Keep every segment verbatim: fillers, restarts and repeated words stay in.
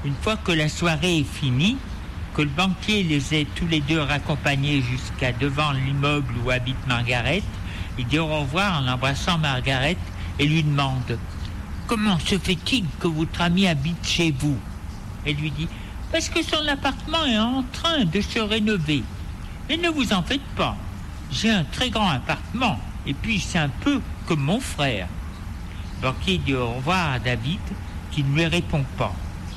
Une fois que la soirée est finie, que le banquier les ait tous les deux raccompagnés jusqu'à devant l'immeuble où habite Margaret, il dit au revoir en embrassant Margaret et lui demande « Comment se fait-il que votre ami habite chez vous ?» Elle lui dit « Parce que son appartement est en train de se rénover. Mais ne vous en faites pas, j'ai un très grand appartement et puis c'est un peu comme mon frère. » Le banquier dit au revoir à David qui ne lui répond pas.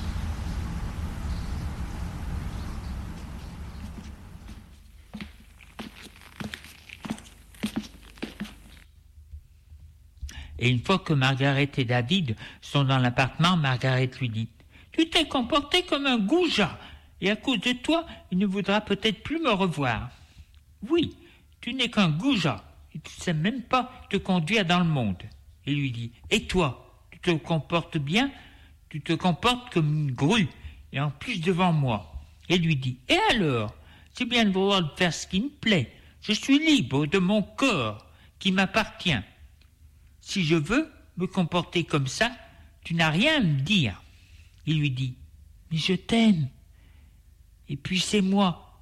Et une fois que Margaret et David sont dans l'appartement, Margaret lui dit « Tu t'es comporté comme un goujat, et à cause de toi, il ne voudra peut-être plus me revoir. Oui, tu n'es qu'un goujat, et tu ne sais même pas te conduire dans le monde. » Il lui dit « Et toi, tu te comportes bien, tu te comportes comme une grue, et en plus devant moi. » Et lui dit « Et alors, c'est bien le droit de faire ce qui me plaît. Je suis libre de mon corps, qui m'appartient. Si je veux me comporter comme ça, tu n'as rien à me dire. » Il lui dit « Mais je t'aime. Et puis c'est moi.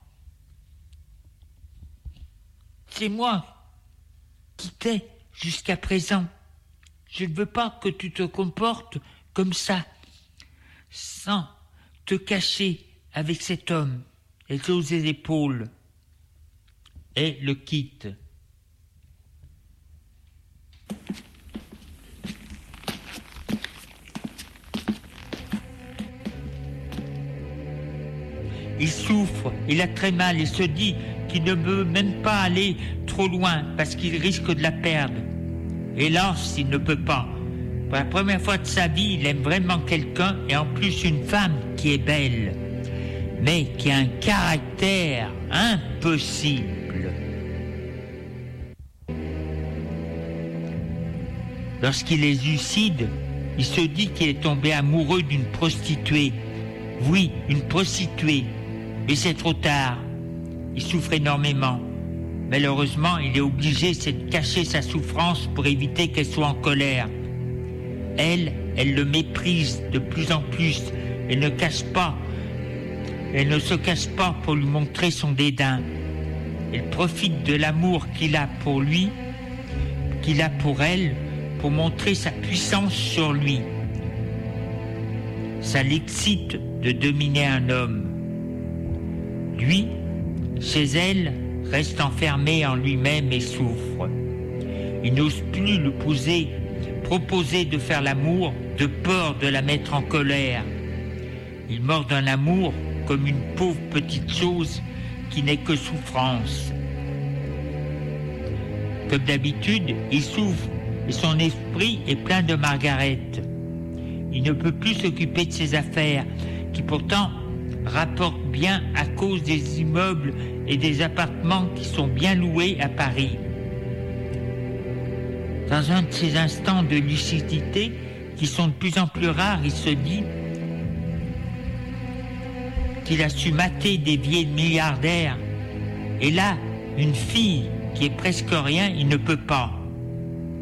C'est moi qui t'ai jusqu'à présent. Je ne veux pas que tu te comportes comme ça, sans te cacher avec cet homme. » Elle hausse les épaules et le quitte. Il souffre, il a très mal et se dit qu'il ne veut même pas aller trop loin parce qu'il risque de la perdre. Hélas, il ne peut pas. Pour la première fois de sa vie, il aime vraiment quelqu'un et en plus une femme qui est belle, mais qui a un caractère impossible. Lorsqu'il est lucide, il se dit qu'il est tombé amoureux d'une prostituée. Oui, une prostituée. Mais c'est trop tard. Il souffre énormément. Malheureusement, il est obligé de cacher sa souffrance pour éviter qu'elle soit en colère. Elle, elle le méprise de plus en plus. Elle ne cache pas. Elle ne se cache pas pour lui montrer son dédain. Elle profite de l'amour qu'il a pour lui, qu'il a pour elle, pour montrer sa puissance sur lui. Ça l'excite de dominer un homme. Lui, chez elle, reste enfermé en lui-même et souffre. Il n'ose plus le poser, proposer de faire l'amour de peur de la mettre en colère. Il mord d'un amour comme une pauvre petite chose qui n'est que souffrance. Comme d'habitude, il souffre et son esprit est plein de Margaret. Il ne peut plus s'occuper de ses affaires, qui pourtant rapportent bien à cause des immeubles et des appartements qui sont bien loués à Paris. Dans un de ces instants de lucidité qui sont de plus en plus rares, il se dit qu'il a su mater des vieilles milliardaires. Et là, une fille qui est presque rien, il ne peut pas.